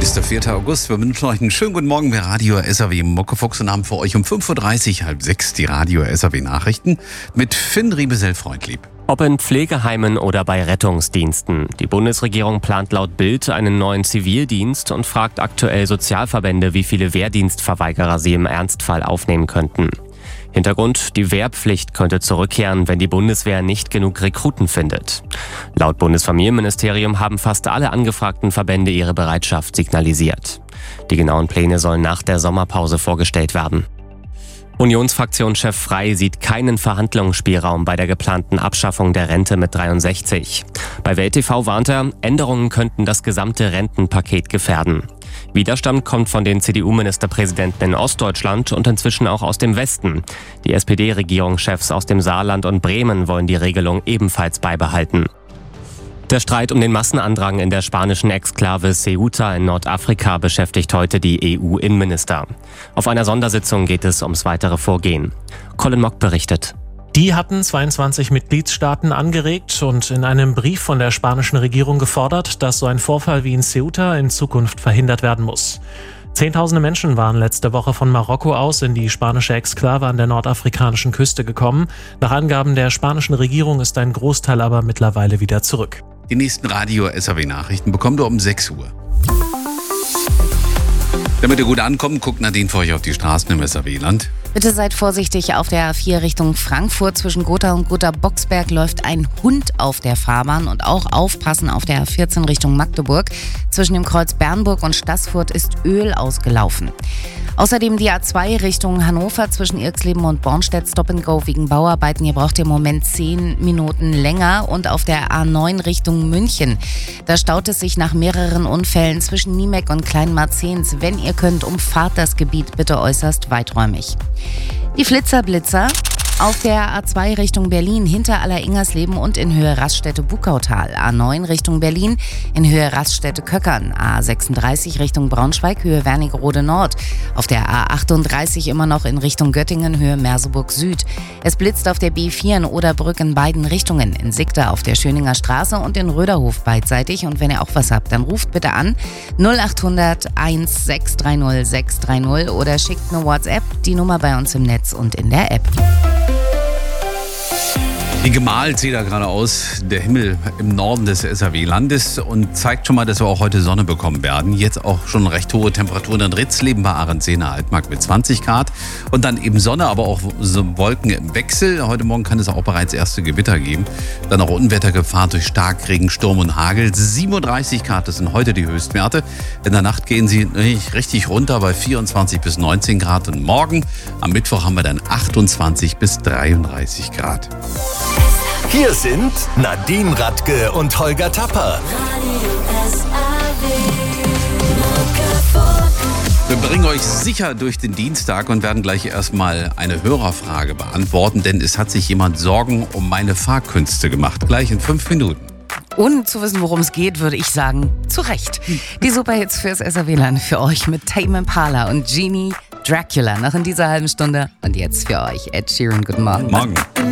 Heute ist der 4. August. Wir wünschen euch einen schönen guten Morgen bei Radio SAW Muckefuchs und haben für euch um 5.30 Uhr, halb 6 die Radio SAW Nachrichten mit Finn Riebesell-Freundlieb. Ob in Pflegeheimen oder bei Rettungsdiensten. Die Bundesregierung plant laut Bild einen neuen Zivildienst und fragt aktuell Sozialverbände, wie viele Wehrdienstverweigerer sie im Ernstfall aufnehmen könnten. Hintergrund: die Wehrpflicht könnte zurückkehren, wenn die Bundeswehr nicht genug Rekruten findet. Laut Bundesfamilienministerium haben fast alle angefragten Verbände ihre Bereitschaft signalisiert. Die genauen Pläne sollen nach der Sommerpause vorgestellt werden. Unionsfraktionschef Frey sieht keinen Verhandlungsspielraum bei der geplanten Abschaffung der Rente mit 63. Bei Welt TV warnt er, Änderungen könnten das gesamte Rentenpaket gefährden. Widerstand kommt von den CDU-Ministerpräsidenten in Ostdeutschland und inzwischen auch aus dem Westen. Die SPD-Regierungschefs aus dem Saarland und Bremen wollen die Regelung ebenfalls beibehalten. Der Streit um den Massenandrang in der spanischen Exklave Ceuta in Nordafrika beschäftigt heute die EU-Innenminister. Auf einer Sondersitzung geht es ums weitere Vorgehen. Colin Mock berichtet. Die hatten 22 Mitgliedstaaten angeregt und in einem Brief von der spanischen Regierung gefordert, dass so ein Vorfall wie in Ceuta in Zukunft verhindert werden muss. Zehntausende Menschen waren letzte Woche von Marokko aus in die spanische Exklave an der nordafrikanischen Küste gekommen. Nach Angaben der spanischen Regierung ist ein Großteil aber mittlerweile wieder zurück. Die nächsten Radio SAW Nachrichten bekommt ihr um 6 Uhr. Damit ihr gut ankommt, guckt Nadine für euch auf die Straßen im SAW-Land. Bitte seid vorsichtig auf der A4 Richtung Frankfurt. Zwischen Gotha und Gotha-Boxberg läuft ein Hund auf der Fahrbahn. Und auch aufpassen auf der A14 Richtung Magdeburg. Zwischen dem Kreuz Bernburg und Staßfurt ist Öl ausgelaufen. Außerdem die A2 Richtung Hannover zwischen Irxleben und Bornstedt Stop and Go wegen Bauarbeiten. Hier braucht ihr im Moment 10 Minuten länger. Und auf der A9 Richtung München. Da staut es sich nach mehreren Unfällen zwischen Niemek und Kleinmarzens. Wenn ihr könnt, umfahrt das Gebiet bitte äußerst weiträumig. Die Flitzer-Blitzer auf der A2 Richtung Berlin hinter Aller-Ingersleben und in Höhe Raststätte-Bukautal. A9 Richtung Berlin in Höhe Raststätte-Köckern. A36 Richtung Braunschweig, Höhe Wernigerode Nord. Auf der A38 immer noch in Richtung Göttingen, Höhe Merseburg Süd. Es blitzt auf der B4 in Oderbrück in beiden Richtungen. In Sigda auf der Schöninger Straße und in Röderhof beidseitig. Und wenn ihr auch was habt, dann ruft bitte an 0800 1630 630 oder schickt eine WhatsApp. Die Nummer bei uns im Netz und in der App. Wie gemalt sieht da gerade aus, der Himmel im Norden des SAW-Landes und zeigt schon mal, dass wir auch heute Sonne bekommen werden. Jetzt auch schon recht hohe Temperaturen in Ritzleben bei Ahrensee Altmark mit 20 Grad. Und dann eben Sonne, aber auch so Wolken im Wechsel. Heute Morgen kann es auch bereits erste Gewitter geben. Dann auch Unwettergefahr durch Starkregen, Sturm und Hagel. 37 Grad, das sind heute die Höchstwerte. In der Nacht gehen sie richtig runter bei 24 bis 19 Grad. Und morgen, am Mittwoch, haben wir dann 28 bis 33 Grad. Hier sind Nadine Radke und Holger Tapper. Wir bringen euch sicher durch den Dienstag und werden gleich erstmal eine Hörerfrage beantworten, denn es hat sich jemand Sorgen um meine Fahrkünste gemacht. Gleich in 5 Minuten. Ohne zu wissen, worum es geht, würde ich sagen, zu Recht. Die Superhits fürs SAW-Land für euch mit Tame Impala und Genie Dracula noch in dieser halben Stunde. Und jetzt für euch Ed Sheeran. Guten Morgen. Morgen.